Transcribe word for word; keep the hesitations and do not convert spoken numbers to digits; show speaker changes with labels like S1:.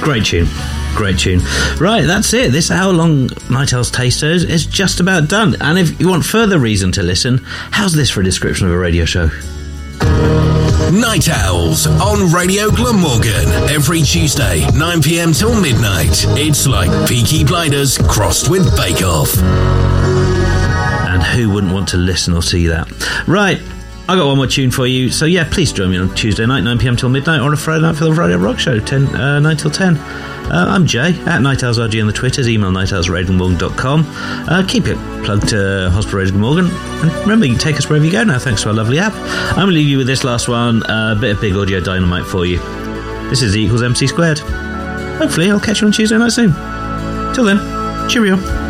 S1: Great tune. Great tune. Right, that's it. This hour-long Night Owls Tasters is just about done. And if you want further reason to listen, how's this for a description of a radio show?
S2: Night Owls on Radio Glamorgan. Every Tuesday, nine p.m. till midnight. It's like Peaky Blinders crossed with Bake Off.
S1: And who wouldn't want to listen or see that? Right, I got one more tune for you. So yeah, please join me on Tuesday night, nine p.m. till midnight, or on a Friday night for the Friday Rock Show, ten, uh, nine till ten. Uh, I'm Jay, at Night Owls R G on the Twitters, email night owls at radio glamorgan dot com. Uh, keep it plugged to Hospital Radio Glamorgan. And remember, you can take us wherever you go now, thanks to our lovely app. I'm going to leave you with this last one, uh, a bit of big audio dynamite for you. This is E equals M C squared. Hopefully, I'll catch you on Tuesday night soon. Till then, cheerio.